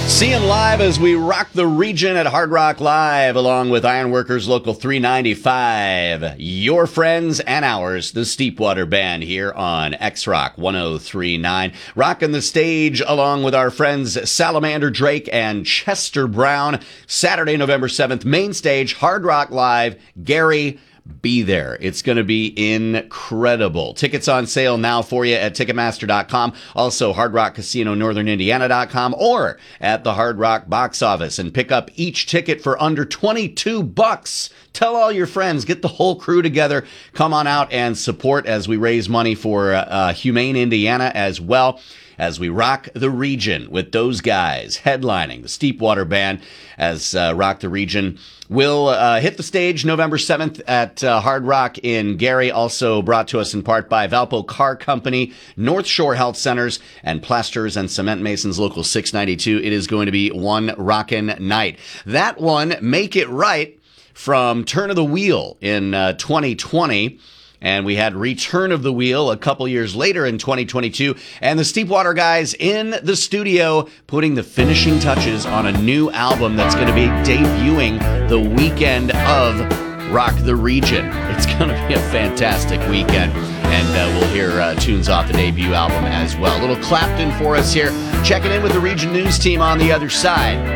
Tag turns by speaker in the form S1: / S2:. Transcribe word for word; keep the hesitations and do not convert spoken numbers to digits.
S1: Seeing live as we rock the region at Hard Rock Live, along with Ironworkers Local three ninety-five. Your friends and ours, the Steepwater Band here on X-Rock one oh three point nine. Rocking the stage along with our friends Salamander Drake and Chester Brown. Saturday, November seventh, main stage, Hard Rock Live. Gary, be there. It's going to be incredible. Tickets on sale now for you at Ticketmaster dot com. Also, Hard Rock Casino Northern Indiana dot com or at the Hard Rock box office, and pick up each ticket for under twenty-two bucks. Tell all your friends. Get the whole crew together. Come on out and support as we raise money for uh, Humane Indiana as well, as we rock the region with those guys headlining the Steepwater Band as uh, Rock the Region will uh, hit the stage November seventh at uh, Hard Rock in Gary. Also brought to us in part by Valpo Car Company, North Shore Health Centers, and Plasters and Cement Masons Local six ninety-two. It is going to be one rockin' night. That one, Make It Right, from Turn of the Wheel in uh, twenty twenty. And we had Return of the Wheel a couple years later in twenty twenty-two. And the Steepwater guys in the studio putting the finishing touches on a new album that's going to be debuting the weekend of Rock the Region. It's going to be a fantastic weekend. And uh, we'll hear uh, tunes off the debut album as well. A little Clapton for us here. Checking in with the Region News team on the other side.